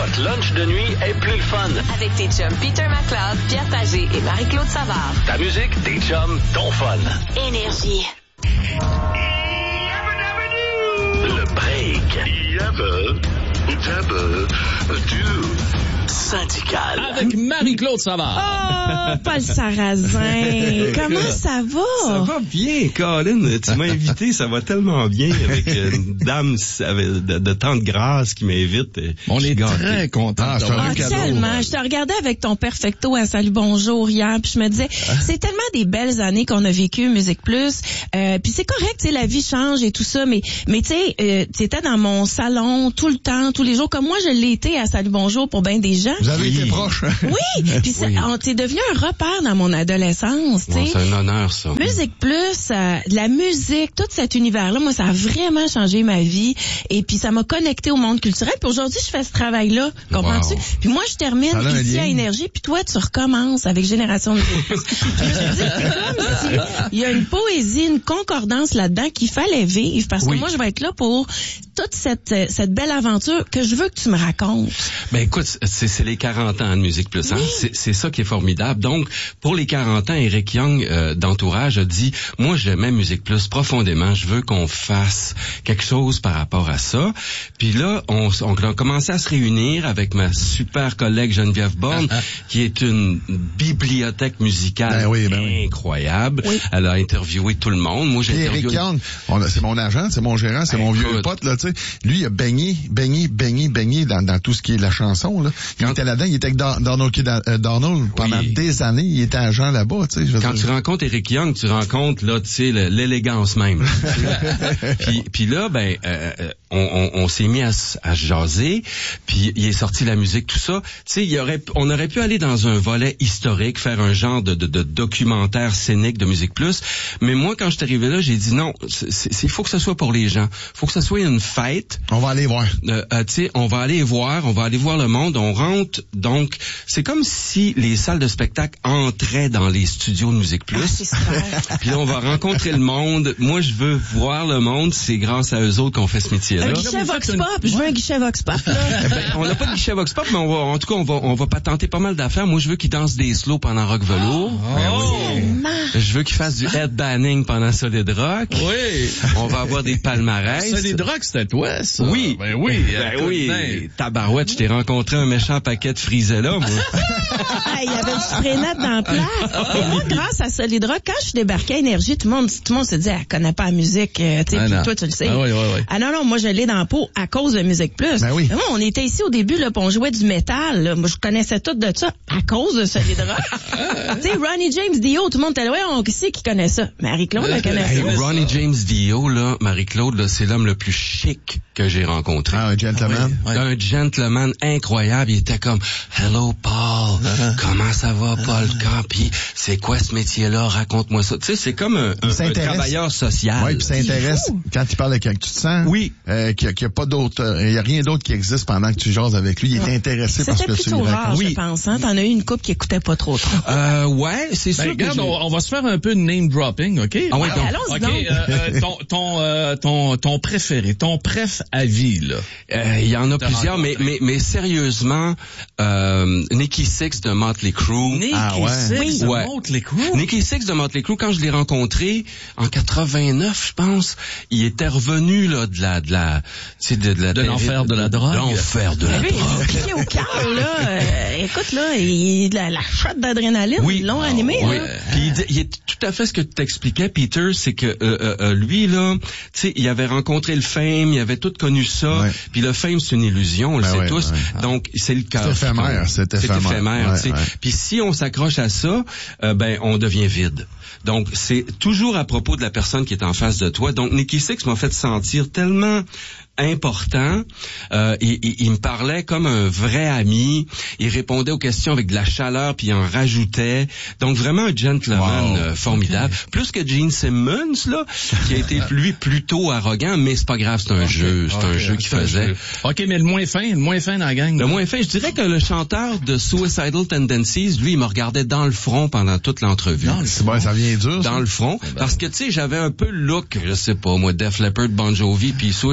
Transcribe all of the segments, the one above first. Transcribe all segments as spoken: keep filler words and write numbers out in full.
Votre lunch de nuit est plus le fun. Avec tes chums Peter McLeod, Pierre Pagé et Marie-Claude Savard. Ta musique, tes chums, ton fun. Énergie. Le break. Yabba, dabba, do. Syndical. Avec Marie-Claude Savard. Oh, Paul Sarrazin. Comment ça va? Ça va bien, Colin. Tu m'as invité, ça va tellement bien avec une dame de, de tant de grâce qui m'invite. On est gâté. très contents. Ah, ah tellement. Je te regardais avec ton perfecto à Salut Bonjour hier, puis je me disais, c'est tellement des belles années qu'on a vécues, Musique Plus. Euh, puis c'est correct, tu sais, la vie change et tout ça, mais mais tu sais, euh, tu étais dans mon salon tout le temps, tous les jours, comme moi je l'ai été à Salut Bonjour pour bien des gens. Vous avez Oui. été proche. Oui, puis Oui. on t'es devenu un repère dans mon adolescence, tu sais. Bon, c'est un honneur, ça. Musique Plus, euh, la musique, tout cet univers-là, moi, ça a vraiment changé ma vie. Et puis, ça m'a connecté au monde culturel. Puis aujourd'hui, je fais ce travail-là, comprends-tu? Wow. Puis moi, je termine Ça a un ici lien. à Énergie, puis toi, tu recommences avec Génération Musique Plus. Je me suis dit, c'est comme si il y a une poésie, une concordance là-dedans qu'il fallait vivre, parce que Oui. moi, je vais être là pour toute cette, cette belle aventure que je veux que tu me racontes. Ben écoute, c'est, c'est les quarante ans de Musique Plus, hein? Oui. C'est, c'est ça qui est formidable. Donc, pour les quarante ans, Eric Young euh, d'Entourage a dit, moi j'aimais Musique Plus profondément, je veux qu'on fasse quelque chose par rapport à ça. Puis là, on, on a commencé à se réunir avec ma super collègue Geneviève Borne, qui est une bibliothèque musicale Ben oui, ben oui. incroyable. Oui. Elle a interviewé tout le monde. Moi, j'ai Puis Eric interviewé... Young, on a- c'est mon agent, c'est mon gérant, c'est Ben, mon vieux écoute. pote, là, tu sais. Lui, il a baigné, baigné, baigné, baigné dans, dans tout ce qui est la chanson, là. Il Quand- était là-dedans, il était avec Don- Donald K. Da- euh, Donald pendant Oui. des années, il était agent là-bas, tu sais. je veux Quand dire. tu rencontres Eric Young, tu rencontres là, tu sais, le- l'élégance même. puis, puis là, ben, euh, euh, on, on, on s'est mis à, s- à jaser. Puis il est sorti la musique, tout ça. Tu sais, il y aurait, on aurait pu aller dans un volet historique, faire un genre de, de, de documentaire scénique de Musique Plus. Mais moi, quand je suis arrivé là, j'ai dit non. Il faut que ça soit pour les gens. Faut que ça soit une fête. On va aller voir. Euh, euh, tu sais, on va aller voir, on va aller voir le monde, on rentre, donc c'est comme si les salles de spectacle entraient dans les studios de Musique Plus. Ah, c'est super. Puis là, on va rencontrer le monde. Moi, je veux voir le monde, c'est grâce à eux autres qu'on fait ce métier-là. Un guichet Vox Pop, je veux un guichet Vox Pop, là. Ben, on n'a pas de guichet Vox Pop, mais on va, en tout cas, on va, on va patenter pas mal d'affaires. Moi, je veux qu'ils dansent des slows pendant Rock Velours. Tellement. Je veux qu'ils fassent du headbanning pendant Solid Rock. Oui. On va avoir des palmarès. Ça, les drogues, c'était toi, ça. Oui. Ben oui. Ben écoute, oui. ben, Tabarouette, je t'ai rencontré un méchant paquet de frisella, moi. Ah, il y avait du spray net dans la place. Et moi, grâce à Solid Rock, quand je suis débarquée à Énergie, tout le monde, tout le monde se dit, elle connaît pas la musique, euh, tu sais, Ah, puis non. toi, tu le sais. Ah oui, oui, oui. Ah non, non, moi, je l'ai dans la peau à cause de Musique Plus. Ben oui. Mais moi, on était ici au début, là, puis on jouait du métal, là. Moi, je connaissais tout de ça à cause de Solid Rock. Tu sais, Ronnie James Dio, tout le monde était là, ouais, on, qui c'est qui connaît ça? Marie-Claude, elle connaît Hey, ça. Ronnie James Dio, là, Marie-Claude, là, c'est l'homme le plus chic que j'ai rencontré. Ah, un gentleman. Ouais. Un gentleman incroyable. Il était comme, Hello Paul, comment ça va Paul Campi? C'est quoi ce métier-là? Raconte-moi ça. Tu sais, c'est comme un, un, un s'intéresse. travailleur social. Oui, puis ça intéresse quand il parle de quelqu'un. Tu te sens Oui. euh, qu'il n'y a, pas d'autre, euh, il y a rien d'autre qui existe pendant que tu jases avec lui. Il est intéressé par ce C'était que tu lui plutôt rare, racontes. je Oui. pense, hein. T'en as eu une couple qui écoutait pas trop trop. Euh, ouais, c'est Ben, sûr regarde, que j'ai- on, on va se faire un peu de name dropping, OK? Ah oui, Ah, donc. allons-y OK, donc. euh, euh, ton, ton, euh, ton, ton préféré, ton préf à vie, là. Euh, Il y en a T'as plusieurs, mais, rencontré. mais, mais sérieusement, euh, Nicky Six de Motley Crue. Nicky Ah ouais. Six, Oui. de Ouais. Motley Crue. Nicky Six de Motley Crue, quand je l'ai rencontré en quatre-vingt-neuf, je pense, il était revenu là de la de la c'est de, de la De l'enfer de la drogue. L'enfer de la Lui, drogue. il est piqué au cœur, là. Euh, écoute, là, il, la, la shot d'adrénaline, Oui. ils l'ont animé, Oui. là. Puis il, dit- il est tout à fait ce que tu t'expliquais, Peter, c'est que euh, euh, euh, lui là, tu sais, il avait rencontré le Fame, il avait tout connu ça. Ouais. Puis le Fame, c'est une illusion, on le Ben sait ouais, tous. ouais. Donc c'est le cœur. C'est éphémère, c'est C'est éphémère. éphémère, Ouais, tu sais. ouais. Puis si on s'accroche à ça, euh, ben on devient vide. Donc c'est toujours à propos de la personne qui est en face de toi. Donc Nicky Six m'a fait sentir tellement important. Euh, il, il, il me parlait comme un vrai ami. Il répondait aux questions avec de la chaleur, puis il en rajoutait. Donc vraiment un gentleman Wow. euh, formidable. Plus que Gene Simmons, là, qui a été lui plutôt arrogant, mais c'est pas grave, c'est un jeu, c'est un Ok, jeu qu'il c'est un faisait. jeu. OK, mais le moins fin, le moins fin dans la gang. Le moins fin, je dirais que le chanteur de Suicidal Tendencies, lui, il me regardait dans le front pendant toute l'entrevue. Dans le C'est bon, ça vient dur, ça. Dans le front, parce que tu sais, j'avais un peu le look, je sais pas, moi, Def Leppard, Bon Jovi, puis Suicidal Tendencies,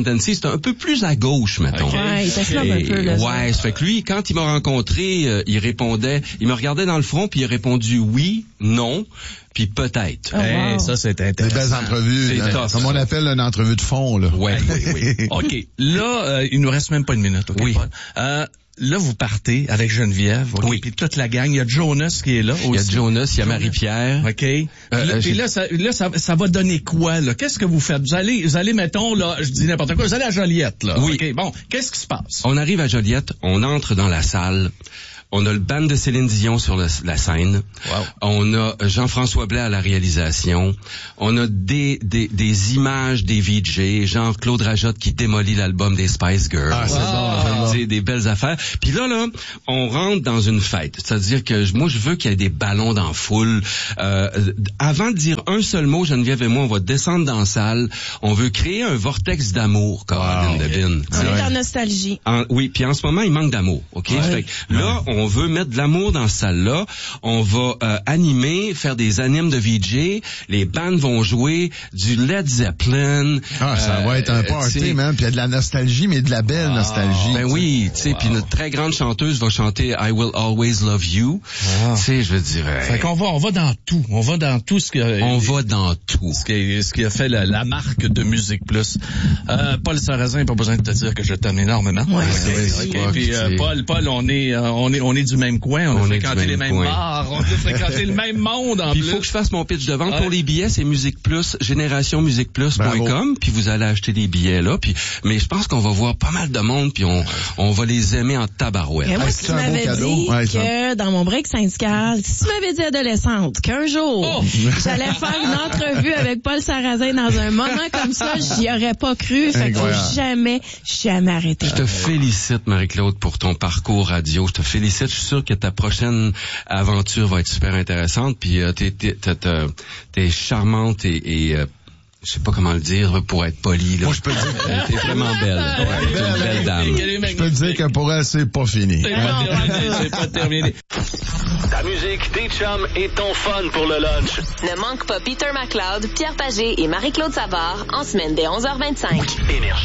Washington, D C, c'est un peu plus à gauche, mettons. Okay. Ouais, il était snob un Et- peu, là. Ouais, ça fait que lui, quand il m'a rencontré, euh, il répondait, il me regardait dans le front, puis il a répondu oui, non, puis peut-être. Oh, wow. Hey, ça, c'est Des intéressant. belles entrevues, C'est là, tough, comme ça. on appelle une entrevue de fond, là. Ouais, oui, oui. OK. Là, euh, il nous reste même pas une minute, OK, Oui. Paul? Euh, là, vous partez avec Geneviève, OK? Oui. Puis toute la gang. Il y a Jonas qui est là aussi. Il y a Jonas, il y a Marie-Pierre. OK. Puis là, euh, puis j'ai- là, ça, là ça, ça va donner quoi, là? Qu'est-ce que vous faites? Vous allez, vous allez, mettons, là, je dis n'importe quoi, vous allez à Joliette, là. Oui. OK, bon, qu'est-ce qui se passe? On arrive à Joliette, on entre dans la salle. On a le band de Céline Dion sur le- la scène. Wow. On a Jean-François Blais à la réalisation. On a des, des, des images des V J. Jean-Claude Rajotte qui démolit l'album des Spice Girls. Ah, c'est bon, c'est bon. C'est des belles affaires. Puis là, là, on rentre dans une fête. C'est-à-dire que je- moi, je veux qu'il y ait des ballons dans la foule. Euh, avant de dire un seul mot, Geneviève et moi, on va descendre dans la salle. On veut créer un vortex d'amour, Caroline Wow. Devine. On est en nostalgie. En- oui, puis en ce moment, il manque d'amour, OK? Ouais. Fait que là, on veut mettre de l'amour dans cette salle-là. On va euh, animer, faire des animes de V J. Les bands vont jouer du Led Zeppelin. Ah, ça Euh, va être un euh, party, t'sais, man. Puis il y a de la nostalgie, mais de la belle nostalgie. Ben oui, tu sais, Wow. puis notre très grande chanteuse va chanter I Will Always Love You. Ah. Tu sais, je veux dire, Fait hey, qu'on va, on va dans tout. On va dans tout ce que... on va dans tout. Ce qui, ce qui a fait la, la marque de Musique Plus. Euh, Paul Sarrazin, pas besoin de te dire que je t'aime énormément. Ouais, Ok, c'est ok. vrai. Puis euh, C'est- Paul, Paul, on est, euh, on est, on est du même coin. On, On a est du fréquenté les même mêmes coin. bars. On a fréquenté le même monde en Puis il plus. faut que je fasse mon pitch de vente Ouais. pour les billets, c'est Musique Plus, génération musique plus point com, Bravo. puis vous allez acheter des billets là, puis mais je pense qu'on va voir pas mal de monde, puis on on va les aimer en tabarouette. Et moi, Hey, si c'est tu un beau m'avais cadeau. dit Ouais, que dans mon break syndical, si tu m'avais dit adolescente qu'un jour, Oh! j'allais faire une entrevue avec Paul Sarrazin dans un moment comme ça, j'y aurais pas cru. Fait qu'il faut Incroyable. jamais, jamais arrêter. Je te félicite, Marie-Claude, pour ton parcours radio. Je te félicite. Je suis sûr que ta prochaine aventure va être super intéressante. Puis euh, t'es, t'es, t'es, t'es- t'es charmante et, et euh, je sais pas comment le dire pour être poli. Là. Moi, je peux te dire, T'es vraiment belle. Ouais, t'es une belle dame. je peux te dire que pour elle, c'est pas fini. C'est pas terminé, c'est pas terminé. Ta musique, tes chums et ton fun pour le lunch. Ne manque pas Peter McLeod, Pierre Pagé et Marie-Claude Savard en semaine dès onze heures vingt-cinq. Énergie.